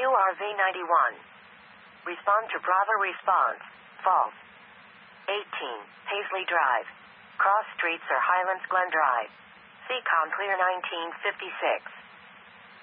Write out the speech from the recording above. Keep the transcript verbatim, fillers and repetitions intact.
R V ninety-one. Respond to Bravo response. False. eighteen. Paisley Drive. Cross Streets or Highlands Glen Drive. C COM clear nineteen fifty-six.